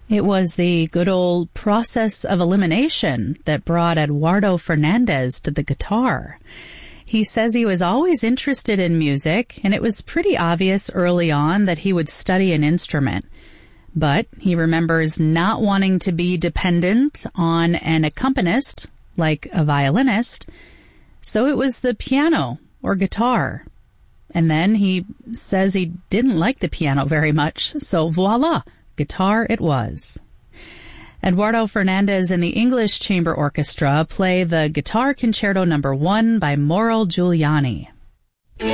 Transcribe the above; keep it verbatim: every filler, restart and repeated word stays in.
It was the good old process of elimination that brought Eduardo Fernandez to the guitar. He says he was always interested in music, and it was pretty obvious early on that he would study an instrument. But he remembers not wanting to be dependent on an accompanist, like a violinist, so it was the piano or guitar. And then he says he didn't like the piano very much, so voila, guitar it was. Eduardo Fernandez and the English Chamber Orchestra play the Guitar Concerto Number One by Mauro Giuliani.